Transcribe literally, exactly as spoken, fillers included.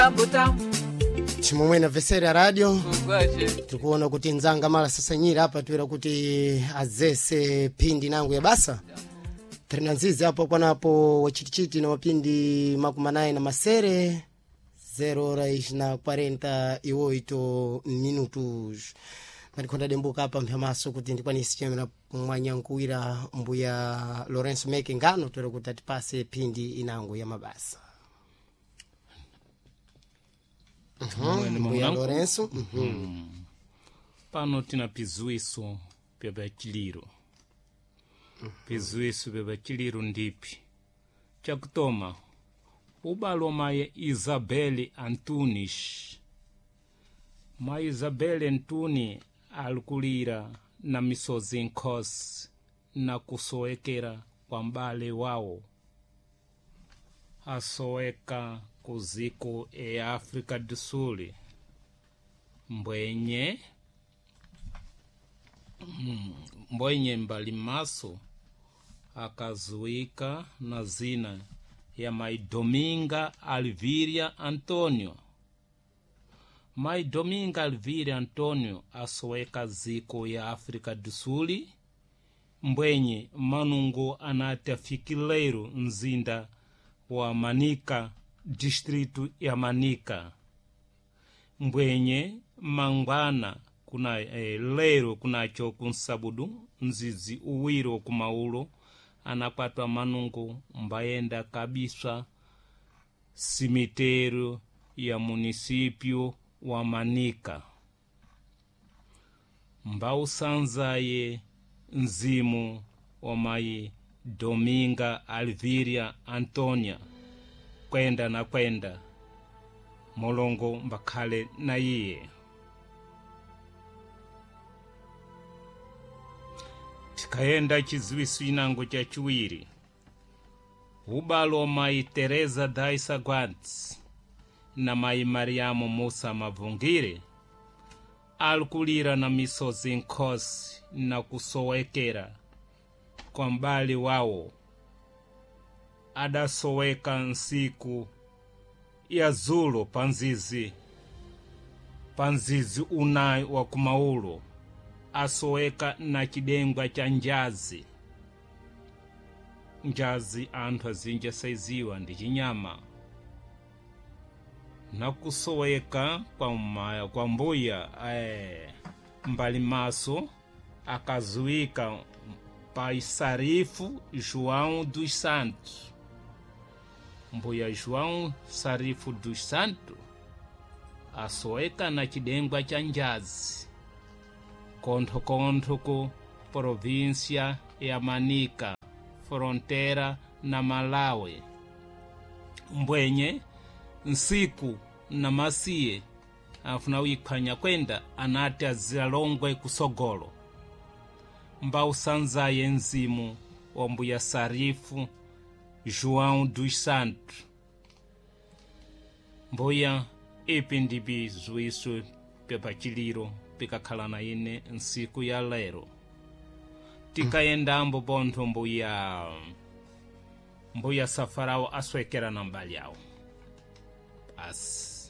chimomwe na vesera ya radio tukuona kuti nzanga mala sasa nyira hapa tuwera kuti azese pindi nangu ya basa Trinanzizi hapo kwa napo wachitichiti na wapindi makumanae na masere zero horas na quarenta e oito minutos Marikonda dembuka hapa mpamaso kuti ndikwa nisicheme na mwanyankuira mbuya Lorenzo Meke ngano tuwera kuti atipase pindi inangu ya mabasa. Uhum, mbuya Lorenzo. Uhum. Mm. Pano tina pizuiso beba kiliro. Uhum. Pizuiso beba kiliro ndipi. Chakutoma. Ubalo maye Isabelle Antunes. Ma Isabelle Antunes alukulira na misozi nkosi na kusoekera kwa mbale wao. Asoeka kuziko e Afrika do Sul. Mbwenye mbwenye mbalimaso akazuika na zina ya Mai Dominga Alvíria Antônio. Mai Dominga Alvíria Antônio asoeka ziko ya Afrika do Sul. Mbwenye manungo anatafikileiro nzinda wa Manica, distrito ya Manica. Mbwenye mangwana kuna e, lero kuna cho kunsabudu nzizi uwiro kumaulo anakwatwa manungo mbaenda kabisa cemitério ya município wa Manica. Mbausanzaye nzimu wa Mai Dominga Alvíria Antônia kwenda na kwenda molongo mbakale na iye. Tikaenda chiziwisu inango cha chuwiri. Ubalo Mai Teresa Daisa Guantes na Mai Mariamo Musa Mavungire alukulira na misozi nkosi na kusowekera kwa mbali wao. Adasoweka nsiku ya zulo panzizi panzizi unai wa kumaulo. Asoweka na kidengwa cha njazi. Njazi anthu azinja saiziwa ndi chinyama. Na kusoweka kwa maya kwa mbuya eh, mbali maso akazuika Pai Sarifu João dos Santos. Mbuya João Sarifu dos Santos asoeka na kidengwa cha njazi. Kontho kontho ku província ya Manica, fronteira na Malawi. Mbwenye nsiku na masiye afuna wikhanya kwenda anati azilongwe kusogolo. Mbausanzaye nzimu wa Mbuya Sarifu João dos Santos. Mbuya ipi ndibi zuisu pepa chiliro pikakhala na ine nsiku ya lero. Tikaenda ambo bontho mbuya mbuya safarao aswekera na mbali yao. As